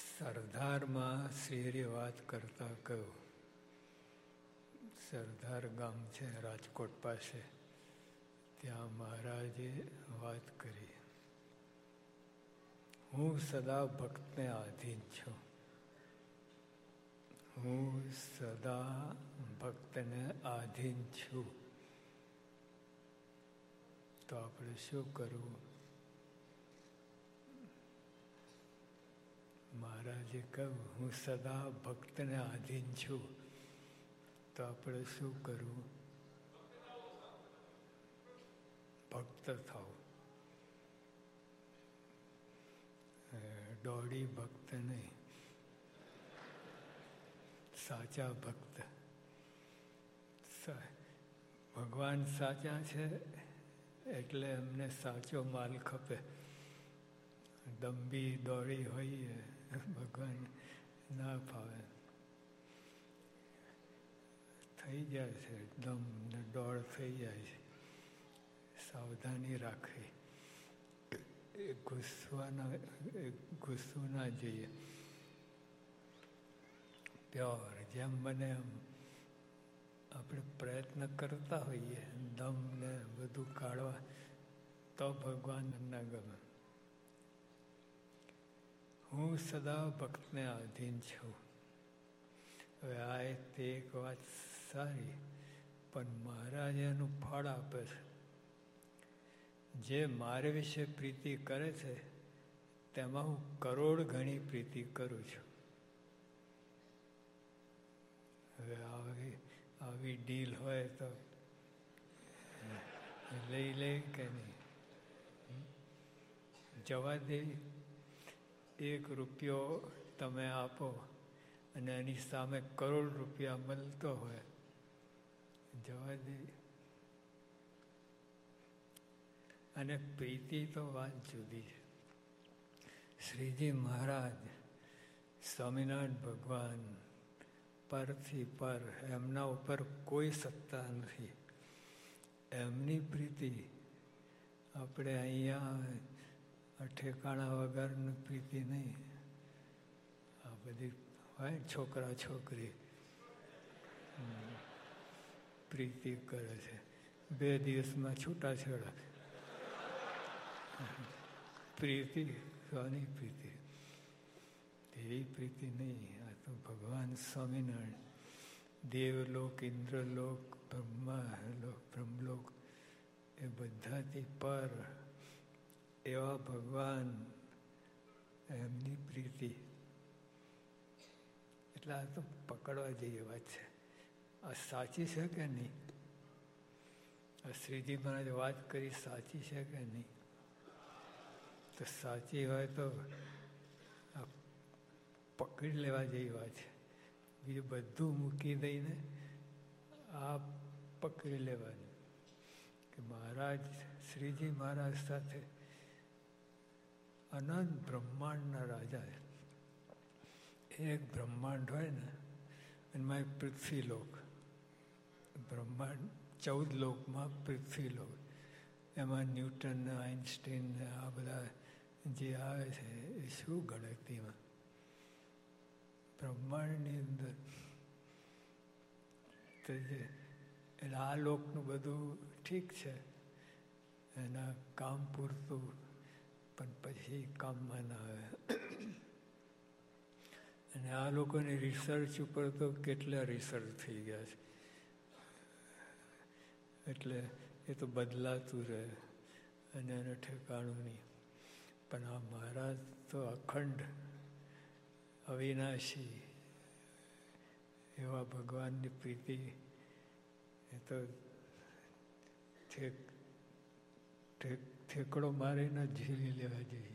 સરદારમાં શ્રીહરિએ વાત કરતા કહ્યું, સરદાર ગામ છે રાજકોટ પાસે, ત્યાં મહારાજે વાત કરી, હું સદા ભક્તને આધીન છું. હું સદા ભક્તને આધીન છું. તો આપણે શું કરવું? મહારાજે કહ્યું, હું સદા ભક્તને આધીન છું. તો આપણે શું કરવું? ભક્ત થાવ. દોડી ભક્ત નહીં, સાચા ભક્ત. ભગવાન સાચા છે એટલે એમને સાચો માલ ખપે. દંભી દોડી હોઈએ ભગવાન ના ફાવે. થઈ જાય છે, દમ ને દોડ થઈ જાય છે. સાવધાની રાખવી. ગુસ્સો ના જઈએ. પ્યોર જેમ બને એમ આપણે પ્રયત્ન કરતા હોઈએ દમ ને બધું કાઢવા, તો ભગવાન ના ગમે. હું સદા ભક્તને આધીન છું. હવે આ તે એક વાત સારી, પણ મહારાજ એનું ફળ આપે છે. જે મારે વિશે પ્રીતિ કરે છે તેમાં હું કરોડ ગણી પ્રીતિ કરું છું. હવે આવી ડીલ હોય તો લઈ લે કે નહીં? જવા દે. 1 રૂપિયો તમે આપો અને એની સામે કરોડ રૂપિયા મળતો હોય, જવા દે. અને પ્રીતિ તો વાત જુદી છે. શ્રીજી મહારાજ, સ્વામિનારાયણ ભગવાન પરથી પર, એમના ઉપર કોઈ સત્તા નથી. એમની પ્રીતિ આપણે અહીંયા ઠેકાણા વગરની પ્રીતિ નહીં. આ બધી હોય છોકરા છોકરી પ્રીતિ કરે છે, 2 દિવસમાં છૂટાછેડા. પ્રીતિ કોની પ્રીતિ? એવી પ્રીતિ નહીં. આ તો ભગવાન સ્વામિનારાયણ, દેવલોક, ઇન્દ્રલોક, બ્રહ્માલોક, બ્રહ્મલોક, એ બધાથી પર એવા ભગવાન, એમની પ્રીતિ. એટલે આ તો પકડવા જેવી વાત છે. આ સાચી છે કે નહીં? આ શ્રીજી મહારાજ વાત કરી સાચી છે કે નહીં? તો સાચી હોય તો પકડી લેવા જેવી વાત છે. બીજું બધું મૂકી દઈને આ પકડી લેવાનું કે મહારાજ, શ્રીજી મહારાજ સાથે અનંત બ્રહ્માંડના રાજા. એક બ્રહ્માંડ હોય ને, એમાં એક પૃથ્વીલોક. બ્રહ્માંડ 14 લોકમાં પૃથ્વીલોક. એમાં ન્યૂટન ને આઇન્સ્ટાઈન ને આ બધા જે આવે છે એ શું ગણતરીમાં? બ્રહ્માંડની અંદર. એટલે આ લોકનું બધું ઠીક છે, એના કામ પૂરતું, પણ પછી કામમાં ના આવે. અને આ લોકોની રિસર્ચ ઉપર તો કેટલા રિસર્ચ થઈ ગયા છે. એટલે એ તો બદલાતું રહે અને એને ઠેકાણું નહીં. પણ આ મહારાજ તો અખંડ, અવિનાશી એવા ભગવાનની પ્રીતિ એ તો ઠેકડો મારીને ઝીલી લેવા જોઈએ.